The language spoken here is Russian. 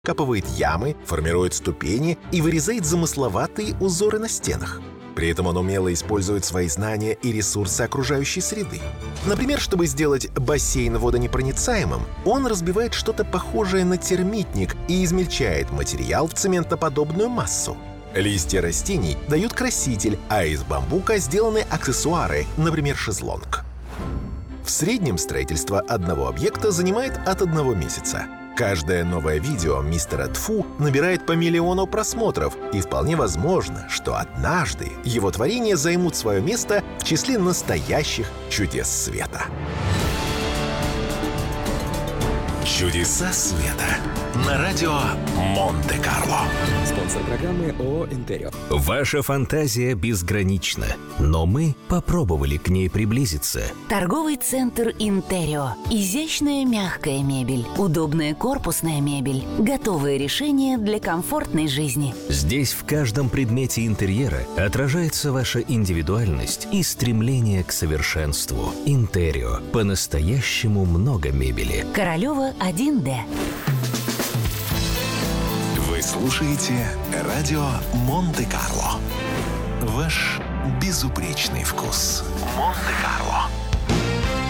Выкапывает ямы, формирует ступени и вырезает замысловатые узоры на стенах. При этом он умело использует свои знания и ресурсы окружающей среды. Например, чтобы сделать бассейн водонепроницаемым, он разбивает что-то похожее на термитник и измельчает материал в цементоподобную массу. Листья растений дают краситель, а из бамбука сделаны аксессуары, например, шезлонг. В среднем строительство одного объекта занимает от 1 месяца. Каждое новое видео мистера Тфу набирает по 1 миллиону просмотров, и вполне возможно, что однажды его творения займут свое место в числе настоящих чудес света. Чудеса света на радио Монте-Карло. Спонсор программы ООО «Интерио». Ваша фантазия безгранична, но мы попробовали к ней приблизиться. Торговый центр «Интерио». Изящная мягкая мебель, удобная корпусная мебель, готовые решения для комфортной жизни. Здесь в каждом предмете интерьера отражается ваша индивидуальность и стремление к совершенству. «Интерио». По-настоящему много мебели. Королева 1Д. Вы слушаете радио Монте-Карло. Ваш безупречный вкус. Монте-Карло.